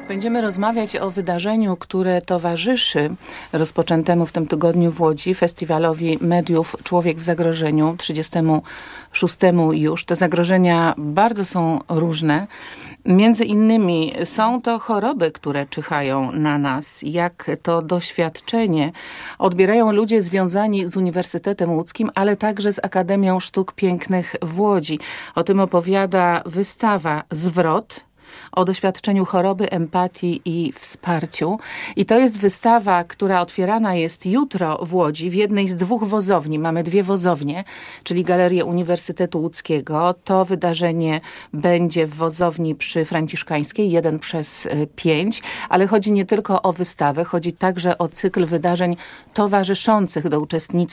Będziemy rozmawiać o wydarzeniu, które towarzyszy rozpoczętemu w tym tygodniu w Łodzi festiwalowi mediów Człowiek w zagrożeniu, 36. już. Te zagrożenia bardzo są różne. Między innymi są to choroby, które czyhają na nas. Jak to doświadczenie odbierają ludzie związani z Uniwersytetem Łódzkim, ale także z Akademią Sztuk Pięknych w Łodzi. O tym opowiada wystawa Zwrot, o doświadczeniu choroby, empatii i wsparciu. I to jest wystawa, która otwierana jest jutro w Łodzi, w jednej z dwóch wozowni. Mamy dwie wozownie, czyli Galerię Uniwersytetu Łódzkiego. To wydarzenie będzie w wozowni przy Franciszkańskiej, 1/5, ale chodzi nie tylko o wystawę, chodzi także o cykl wydarzeń towarzyszących do uczestnictwa